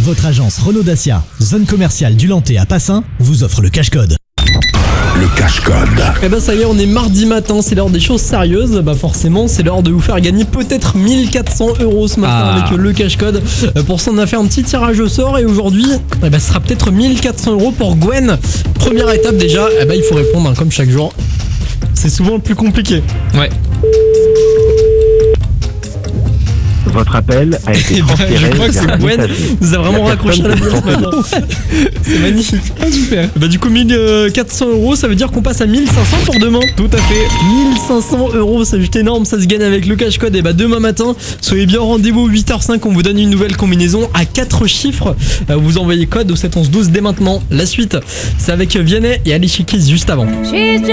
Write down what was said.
Votre agence Renault Dacia, zone commerciale du Lantais à Passin, vous offre le cash-code. Le cash-code. Eh ben ça y est, on est mardi matin, c'est l'heure des choses sérieuses. Bah forcément, c'est l'heure de vous faire gagner peut-être 1400 € ce matin avec le cash-code. Pour ça, on a fait un petit tirage au sort et aujourd'hui, ce sera peut-être 1400 € pour Gwen. Première étape déjà, il faut répondre comme chaque jour. C'est souvent le plus compliqué. Ouais. Votre appel a été transféré. Je crois que c'est Gwen, nous a vraiment raccroché à la place maintenant. C'est magnifique. Super. Du coup 1400 €, ça veut dire qu'on passe à 1500 pour demain. Tout à fait. 1500 €, c'est juste énorme, ça se gagne avec le cash code. Et demain matin, soyez bien au rendez-vous 8h05, on vous donne une nouvelle combinaison à 4 chiffres. Vous envoyez code au 71112 dès maintenant. La suite, c'est avec Vianney et Alicia Keys juste avant.